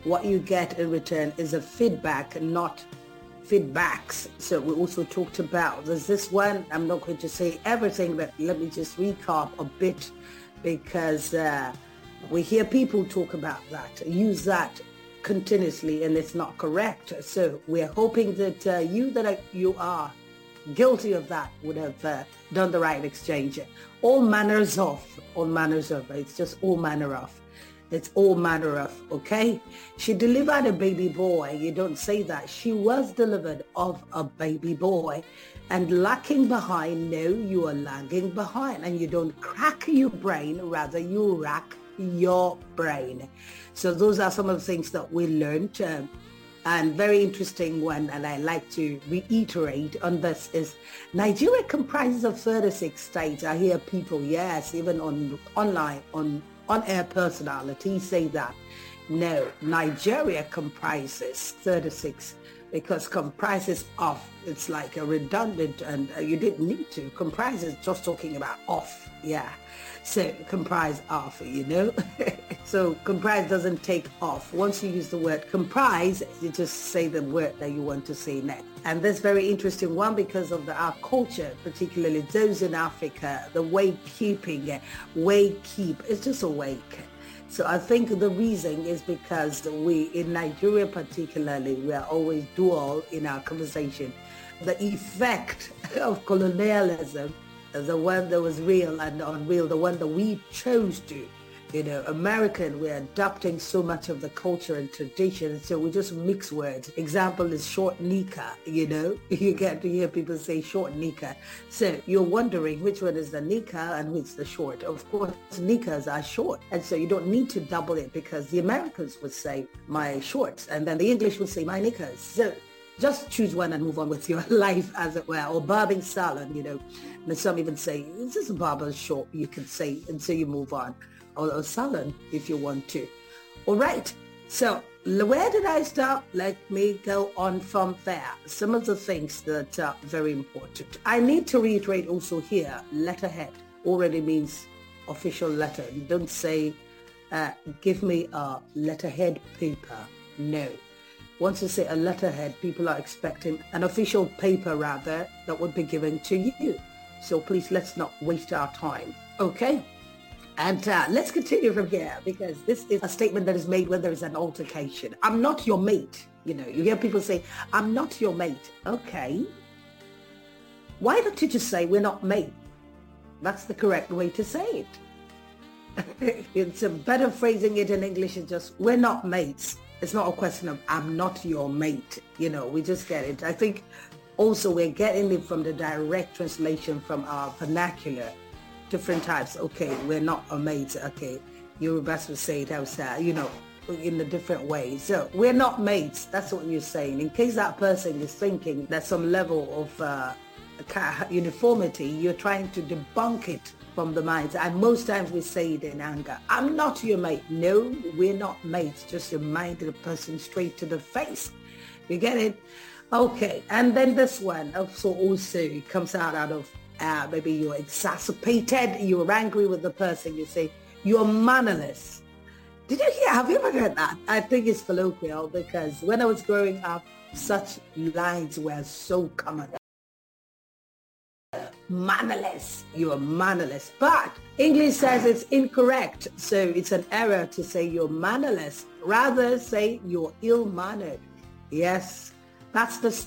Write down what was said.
what you get in return is a feedback, not feedbacks. So we also talked about, there's this one, I'm not going to say everything, but let me just recap a bit, because we hear people talk about that, use that continuously, and it's not correct. So we're hoping that you are guilty of that would have done the right exchange. All manners of, it's just all manner of. It's all manner of, okay? She delivered a baby boy. You don't say that. She was delivered of a baby boy. And lacking behind, no, you are lagging behind. And you don't crack your brain, rather you rack your brain. So those are some of the things that we learned. And very interesting one, and I like to reiterate on this, is Nigeria comprises of 36 states. I hear people, yes, even online, on-air personalities say that. No, Nigeria comprises 36, because comprises of, it's like a redundant, and you didn't need to. Comprises just talking about of, yeah. So comprise of, So comprise doesn't take off. Once you use the word comprise, you just say the word that you want to say next. And that's very interesting one, because of our culture, particularly those in Africa, the way-keeping, way-keep, it's just a wake. So I think the reason is because we, in Nigeria particularly, we are always dual in our conversation. The effect of colonialism, the one that was real and unreal, the one that we chose to. American, we're adopting so much of the culture and tradition, so we just mix words. Example is short nika, you get to hear people say short nika. So you're wondering which one is the nika and which the short. Of course, nikas are short, and so you don't need to double it, because the Americans would say my shorts, and then the English would say my nikas. So just choose one and move on with your life, as it were. Or barbing salon, and some even say, is this a barber's short? You can say, and so you move on. Or salon, if you want to. All right. So where did I stop? Let me go on from there. Some of the things that are very important. I need to reiterate also here, letterhead already means official letter. You don't say, give me a letterhead paper. No. Once you say a letterhead, people are expecting an official paper, rather, that would be given to you. So please, let's not waste our time. Okay? And let's continue from here, because this is a statement that is made when there is an altercation. I'm not your mate. You hear people say, I'm not your mate. Okay. Why don't you just say we're not mate? That's the correct way to say it. It's a better phrasing it in English is just, we're not mates. It's not a question of, I'm not your mate. We just get it. I think also we're getting it from the direct translation from our vernacular. Different types. Okay, we're not a mate. Okay, Yorubas would say it outside, in a different way. So we're not mates. That's what you're saying. In case that person is thinking there's some level of uniformity, you're trying to debunk it from the mind. And most times we say it in anger. I'm not your mate. No, we're not mates. Just remind the person straight to the face. You get it? Okay. And then this one also comes out of maybe you're exacerbated, you're angry with the person, you say, you're mannerless. Did you hear? Have you ever heard that? I think it's colloquial, because when I was growing up, such lines were so common. Mannerless, you're mannerless. But English says it's incorrect, so it's an error to say you're mannerless. Rather say you're ill-mannered. Yes, that's the